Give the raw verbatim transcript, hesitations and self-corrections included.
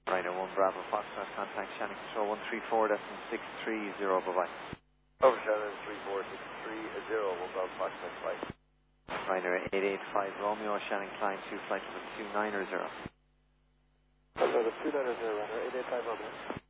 Rhino one Bravo Foxtrot, contact Shannon Control one three four, that's six three zero, bye-bye. Over Shannon three four six three zero, one Bravo Foxtrot flight. Ryanair eight eight five Romeo, Shannon Klein two, flight number two nine zero. Hello, two nine zero, Ryanair eight eight five Romeo.